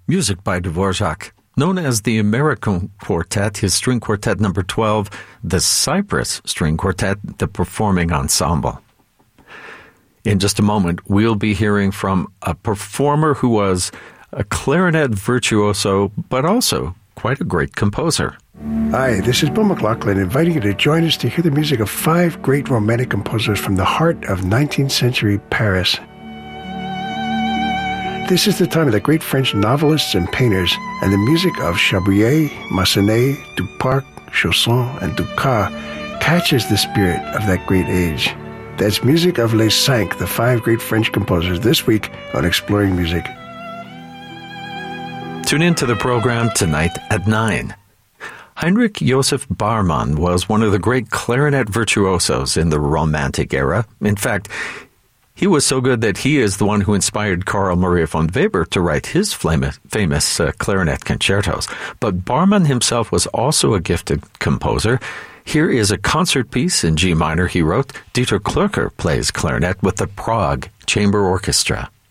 Music by Dvorak. Known as the American Quartet, his string quartet number 12, the Cyprus String Quartet, the performing ensemble. In just a moment, we'll be hearing from a performer who was a clarinet virtuoso, but also quite a great composer. Hi, this is Bill McLaughlin, inviting you to join us to hear the music of 5 great romantic composers from the heart of 19th century Paris. This is the time of the great French novelists and painters, and the music of Chabrier, Massenet, Duparc, Chausson, and Dukas catches the spirit of that great age. That's music of Les Cinq, the 5 great French composers, this week on Exploring Music. Tune in to the program tonight at 9. Heinrich Joseph Barmann was one of the great clarinet virtuosos in the Romantic era. In fact, he was so good that he is the one who inspired Carl Maria von Weber to write his famous clarinet concertos. But Barmann himself was also a gifted composer. Here is a concert piece in G minor he wrote. Dieter Klürker plays clarinet with the Prague Chamber Orchestra.